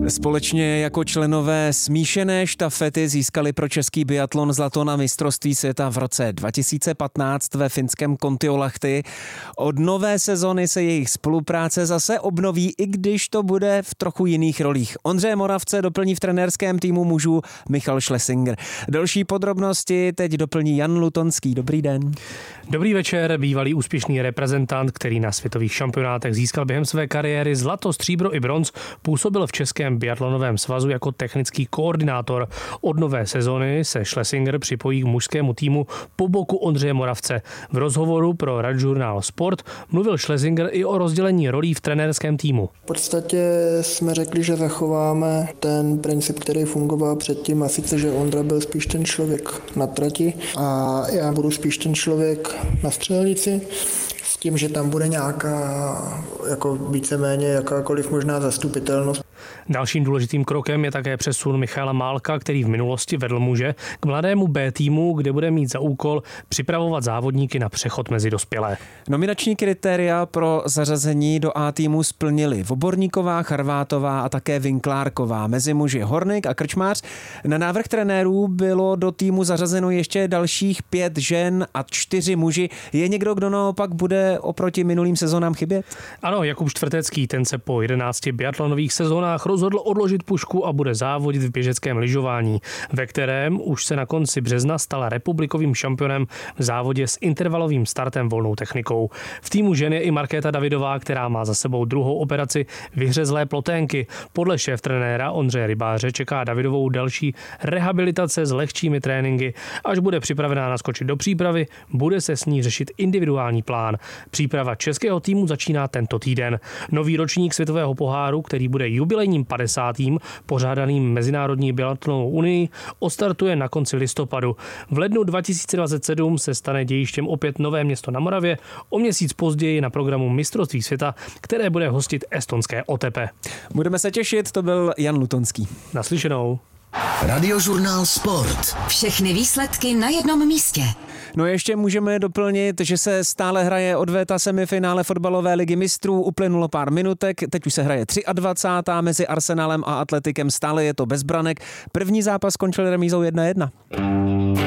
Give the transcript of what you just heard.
Společně jako členové smíšené štafety získali pro český biatlon zlato na mistrovství světa v roce 2015 ve finském Kontiolahti. Od nové sezony se jejich spolupráce zase obnoví, i když to bude v trochu jiných rolích. Ondřeje Moravce doplní v trenérském týmu mužů Michal Schlesinger. Další podrobnosti teď doplní Jan Lutonský. Dobrý den. Dobrý večer. Bývalý úspěšný reprezentant, který na světových šampionátech získal během své kariéry zlato, stříbro i bronz, působil v Českém biatlonovém svazu jako technický koordinátor. Od nové sezony se Schlesinger připojí k mužskému týmu po boku Ondřeje Moravce. V rozhovoru pro Radžurnál Sport mluvil Schlesinger i o rozdělení rolí v trenérském týmu. V podstatě jsme řekli, že zachováme ten princip, který fungoval předtím, a sice, že Ondra byl spíš ten člověk na trati a já budu spíš ten člověk na střelnici, s tím, že tam bude nějaká jako víceméně jakákoliv možná zastupitelnost. Dalším důležitým krokem je také přesun Michaela Málka, který v minulosti vedl muže, k mladému B týmu, kde bude mít za úkol připravovat závodníky na přechod mezi dospělé. Nominační kritéria pro zařazení do A týmu splnili Voborníková, Charvátová a také Vinklárková. Mezi muži Hornik a Krčmář. Na návrh trenérů bylo do týmu zařazeno ještě dalších 5 žen a 4 muži. Je někdo, kdo naopak bude oproti minulým sezónám chybět? Ano, Jakub Čtvrtecký, ten se po 11 biatlonových sezónách rozhodl odložit pušku a bude závodit v běžeckém lyžování, ve kterém už se na konci března stal republikovým šampionem v závodě s intervalovým startem volnou technikou. V týmu žen je i Markéta Davidová, která má za sebou druhou operaci vyhřezlé ploténky. Podle šéftrenéra Ondřeje Rybáře čeká Davidovou další rehabilitace s lehčími tréninky. Až bude připravená naskočit do přípravy, bude se s ní řešit individuální plán. Příprava českého týmu začíná tento týden. Nový ročník světového poháru, který bude jubilejním 50. pořádaným Mezinárodní biatlonovou unii, ostartuje na konci listopadu. V lednu 2027 se stane dějištěm opět Nové Město na Moravě, o měsíc později na programu Mistrovství světa, které bude hostit estonské Otepě. Budeme se těšit, to byl Jan Lutonský. Naslyšenou. Radiožurnál Sport. Všechny výsledky na jednom místě. No ještě můžeme doplnit, že se stále hraje odveta semifinále fotbalové ligy mistrů. Uplynulo pár minutek, teď už se hraje 23. mezi Arsenálem a Atletikem. Stále je to bez branek. První zápas skončil remízou 1-1.